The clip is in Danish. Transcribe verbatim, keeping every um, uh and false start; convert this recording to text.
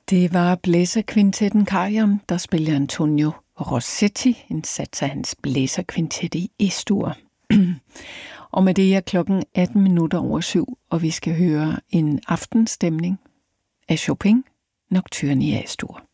Det var blæserkvintetten Karion, der spiller Antonio Rossetti, en sats af hans blæserkvintet i E-dur. Og med det er klokken atten minutter over syv, og vi skal høre en aftenstemning af Chopin, Nocturne i A-dur.